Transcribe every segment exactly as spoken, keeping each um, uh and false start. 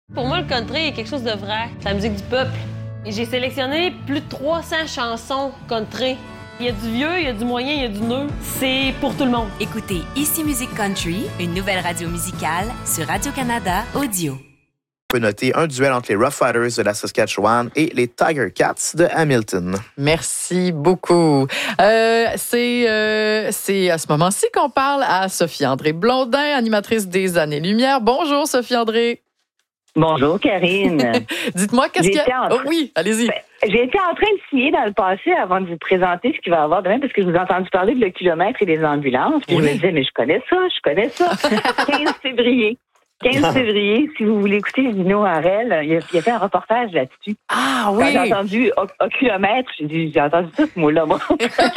Pour moi, le country est quelque chose de vrai. C'est la musique du peuple. Et j'ai sélectionné plus de trois cents chansons country. Il y a du vieux, il y a du moyen, il y a du neuf. C'est pour tout le monde. Écoutez Ici Musique Country, une nouvelle radio musicale sur Radio-Canada Audio. On peut noter un duel entre les Rough Riders de la Saskatchewan et les Tiger Cats de Hamilton. Merci beaucoup. Euh, c'est, euh, c'est à ce moment-ci qu'on parle à Sophie-André Blondin, animatrice des Années-Lumière. Bonjour Sophie-André. Bonjour, Karine. Dites-moi, qu'est-ce qu'il y a? Oh, oui, allez-y. Ben, j'ai été en train de signer dans le passé avant de vous présenter ce qu'il va y avoir demain, parce que je vous ai entendu parler de le kilomètre et des ambulances. Puis oui. Je me disais, mais je connais ça, je connais ça. quinze février. quinze février, si vous voulez écouter Lino Harel, il a, il a fait un reportage là-dessus. Ah oui! Quand j'ai entendu au, au kilomètre, j'ai dit, j'ai entendu tout ce mot-là, moi.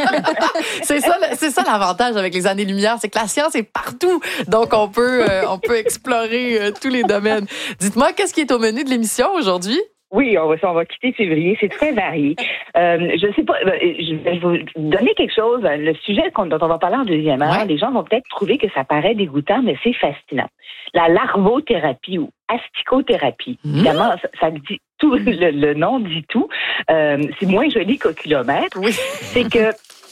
c'est ça, c'est ça l'avantage avec les Années-Lumière, c'est que la science est partout. Donc, on peut, euh, on peut explorer euh, tous les domaines. Dites-moi, qu'est-ce qui est au menu de l'émission aujourd'hui? Oui, on va, on va quitter février. C'est très varié. Euh, je sais pas, je vais vous donner quelque chose. Le sujet dont on va parler en deuxième heure, ouais. Les gens vont peut-être trouver que ça paraît dégoûtant, mais c'est fascinant. La larvothérapie ou asticothérapie. Mmh. Évidemment, ça, ça dit tout, le, le nom dit tout. Euh, c'est moins joli qu'au kilomètre. Oui. C'est que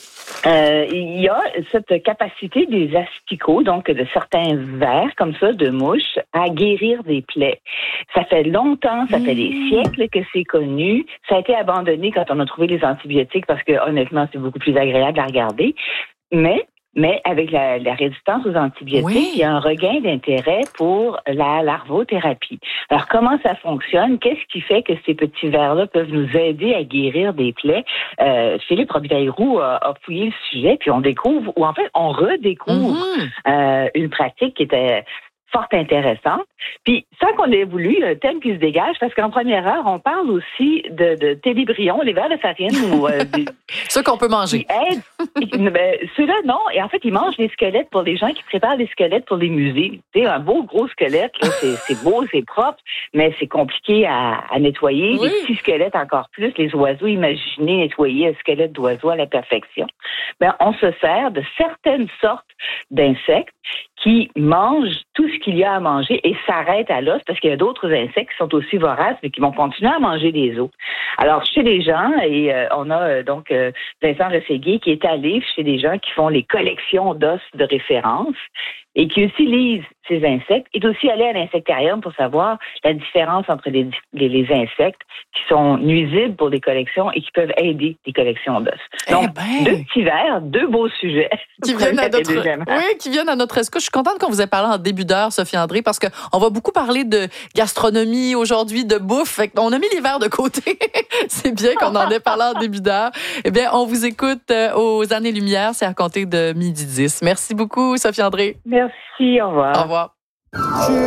Euh, il y a cette capacité des asticots, donc de certains vers comme ça, de mouches, à guérir des plaies. Ça fait longtemps, ça fait des siècles que c'est connu. Ça a été abandonné quand on a trouvé les antibiotiques parce que honnêtement, c'est beaucoup plus agréable à regarder. Mais Mais avec la, la résistance aux antibiotiques, oui. Il y a un regain d'intérêt pour la larvothérapie. Alors, comment ça fonctionne? Qu'est-ce qui fait que ces petits vers-là peuvent nous aider à guérir des plaies? Euh, Philippe Robitaille-Roux a, a fouillé le sujet, puis on découvre, ou en fait, on redécouvre mm-hmm. euh, une pratique qui était fort intéressante. Puis, sans qu'on ait voulu, il y a un thème qui se dégage, parce qu'en première heure, on parle aussi de, de télébrions, les vers de farine ou euh, des, ceux qu'on peut manger. ben, ceux-là, non. Et en fait, ils mangent les squelettes pour les gens qui préparent les squelettes pour les musées. Tu sais, un beau gros squelette, là, c'est, c'est beau, c'est propre, mais c'est compliqué à, à nettoyer. Oui. Les petits squelettes encore plus. Les oiseaux, imaginez nettoyer un squelette d'oiseau à la perfection. Ben, on se sert de certaines sortes d'insectes qui mangent tout ce qu'il y a à manger et s'arrêtent à l'os parce qu'il y a d'autres insectes qui sont aussi voraces mais qui vont continuer à manger des os. Alors, chez les gens, et euh, on a euh, donc euh, Vincent Rességuier qui est allé chez des gens qui font les collections d'os de référence et qui utilisent ces insectes, est aussi allé à l'insectarium pour savoir la différence entre les, les, les insectes qui sont nuisibles pour des collections et qui peuvent aider des collections d'os. Donc, eh ben, deux petits vers, deux beaux sujets. Qui viennent, à notre... oui, qui viennent à notre escouche. Je suis contente qu'on vous ait parlé en début d'heure, Sophie-André, parce qu'on va beaucoup parler de gastronomie aujourd'hui, de bouffe. Fait on a mis les verres de côté. C'est bien qu'on en ait parlé en début d'heure. Eh bien, on vous écoute aux Années-Lumière. C'est à compter de midi dix. Merci beaucoup, Sophie-André. Merci, au revoir. Au revoir.